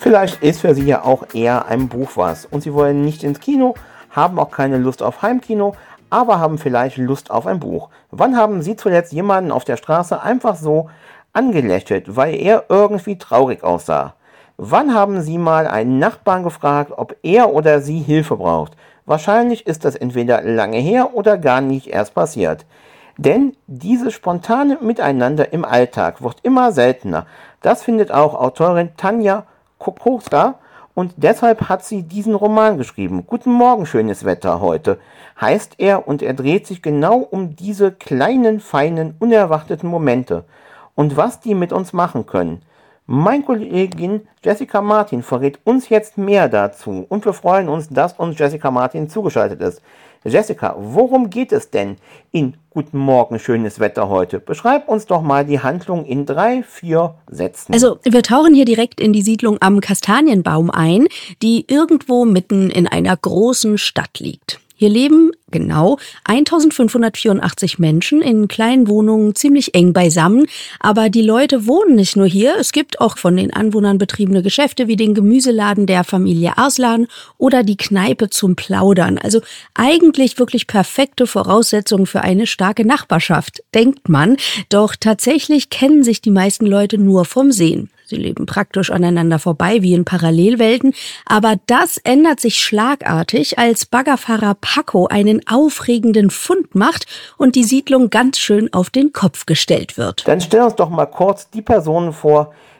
Vielleicht ist für Sie ja auch eher ein Buch was und Sie wollen nicht ins Kino, haben auch keine Lust auf Heimkino, aber haben vielleicht Lust auf ein Buch. Wann haben Sie zuletzt jemanden auf der Straße einfach so angelächelt, weil er irgendwie traurig aussah? Wann haben Sie mal einen Nachbarn gefragt, ob er oder sie Hilfe braucht? Wahrscheinlich ist das entweder lange her oder gar nicht erst passiert. Denn dieses spontane Miteinander im Alltag wird immer seltener. Das findet auch Autorin Tanja Kokoska und deshalb hat sie diesen Roman geschrieben. Guten Morgen, schönes Wetter heute, heißt er, und er dreht sich genau um diese kleinen, feinen, unerwarteten Momente und was die mit uns machen können. Meine Kollegin Jessica Martin verrät uns jetzt mehr dazu und wir freuen uns, dass uns Jessica Martin zugeschaltet ist. Jessica, worum geht es denn in Guten Morgen, schönes Wetter heute? Beschreib uns doch mal die Handlung in 3-4 Sätzen. Also, wir tauchen hier direkt in die Siedlung am Kastanienbaum ein, die irgendwo mitten in einer großen Stadt liegt. Hier leben genau 1584 Menschen in kleinen Wohnungen, ziemlich eng beisammen. Aber die Leute wohnen nicht nur hier. Es gibt auch von den Anwohnern betriebene Geschäfte wie den Gemüseladen der Familie Arslan oder die Kneipe zum Plaudern. Also eigentlich wirklich perfekte Voraussetzungen für eine starke Nachbarschaft, denkt man. Doch tatsächlich kennen sich die meisten Leute nur vom Sehen. Sie leben praktisch aneinander vorbei wie in Parallelwelten. Aber das ändert sich schlagartig, als Baggerfahrer Paco einen aufregenden Fund macht und die Siedlung ganz schön auf den Kopf gestellt wird. Dann stell uns doch mal kurz die Personen vor,